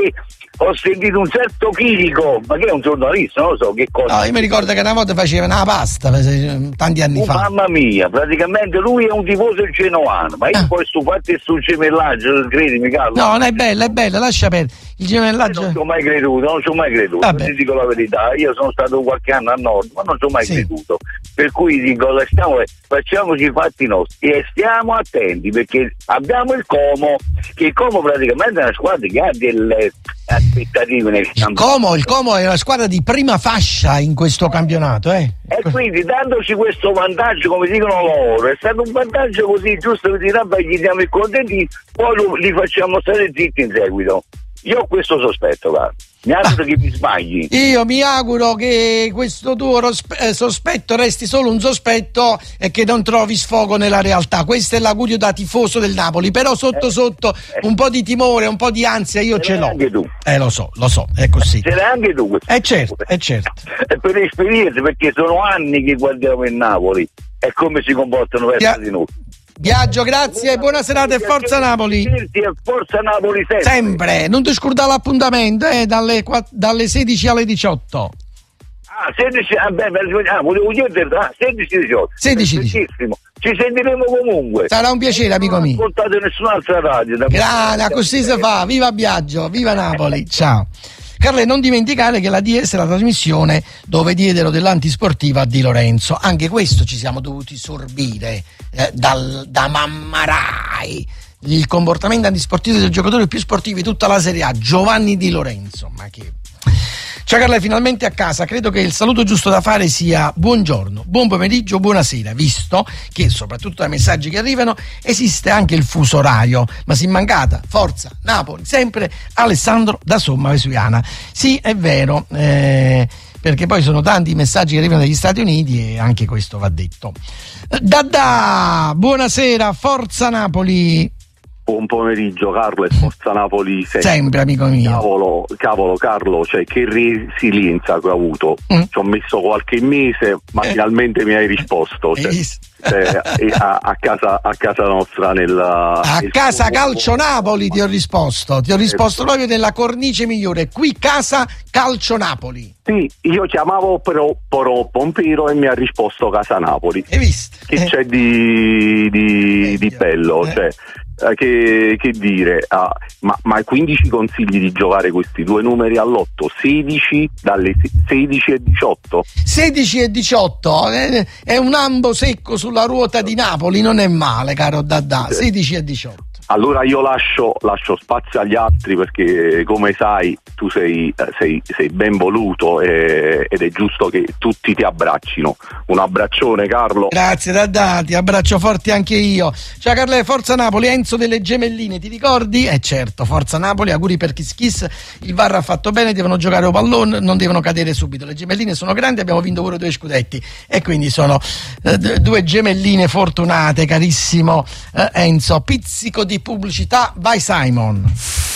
perché ho sentito un certo chimico, ma che è un giornalista, non lo so che cosa. No, io mi ricordo che una volta faceva una pasta tanti anni fa. Mamma mia, praticamente lui è un tifoso genoano, ma io poi sul fatto sul gemellaggio, credimi Carlo. No, non è bella, lascia perdere. Il gemellaggio. Non ci ho mai creduto, ti dico la verità, io sono stato qualche anno a nord, ma non ci ho mai creduto. Per cui dico, facciamoci i fatti nostri e stiamo attenti, perché abbiamo il Como, che il Como praticamente è una squadra che ha delle aspettative nel campionato. Il Como è una squadra di prima fascia in questo campionato, E quindi dandoci questo vantaggio, come dicono loro, è stato un vantaggio così giusto per dire gli diamo i contenti, poi li facciamo stare zitti in seguito. Io ho questo sospetto, guarda. Mi auguro che mi sbagli. Io mi auguro che questo tuo sospetto resti solo un sospetto e che non trovi sfogo nella realtà. Questo è l'augurio da tifoso del Napoli, però sotto un po' di timore, un po' di ansia io ce l'ho. Anche tu. Lo so, è così. Ce l'hai anche tu. Certo. E per esperienza, perché sono anni che guardiamo il Napoli e come si comportano verso di noi. Viaggio, grazie, buona serata e forza Napoli. Forza Napoli sempre. Non ti scordare l'appuntamento dalle 16 alle 18. 16, volevo dire 16-18. Ci sentiremo comunque. Sarà un piacere, amico mio. Non ascoltate nessun'altra radio. Grande, così si fa. Viva Biagio, viva Napoli. Ciao. Carle, non dimenticare che la DS è la trasmissione dove diedero dell'antisportiva a Di Lorenzo. Anche questo ci siamo dovuti sorbire da Mamma Rai. Il comportamento antisportivo del giocatore più sportivo di tutta la Serie A, Giovanni Di Lorenzo. Ma che... Ciao Carla, finalmente a casa. Credo che il saluto giusto da fare sia buongiorno, buon pomeriggio, buonasera, visto che soprattutto dai messaggi che arrivano esiste anche il fuso orario, ma si è mancata, forza, Napoli, sempre Alessandro da Somma Vesuviana. Sì, è vero, perché poi sono tanti i messaggi che arrivano dagli Stati Uniti e anche questo va detto. Buonasera, forza Napoli. Buon pomeriggio Carlo e forza Napoli sempre amico mio. Cavolo Carlo, cioè che resilienza che ho avuto. Ci ho messo qualche mese, ma finalmente mi hai risposto. A casa nostra casa Calcio Napoli ti ho risposto proprio nella cornice migliore. Qui casa Calcio Napoli. Sì, io chiamavo però Pompiro e mi ha risposto casa Napoli. Hai visto? Che c'è di bello, cioè che dire, ma 15 consigli di giocare questi due numeri all'otto, 16 dalle 16 e 18. 16 e 18 è un ambo secco sulla ruota di Napoli, non è male caro Dadà. 16 e 18. Allora io lascio spazio agli altri, perché come sai tu sei ben voluto ed è giusto che tutti ti abbraccino. Un abbraccione Carlo. Grazie Dadà, ti abbraccio forte anche io. Ciao Carlo, forza Napoli. Enzo delle gemelline, ti ricordi? Certo, forza Napoli, auguri per Kiss Kiss. Il VAR ha fatto bene, devono giocare o pallone, non devono cadere subito. Le gemelline sono grandi, abbiamo vinto pure 2 scudetti e quindi sono 2 gemelline fortunate, carissimo Enzo. Pizzico di pubblicità, vai Simon.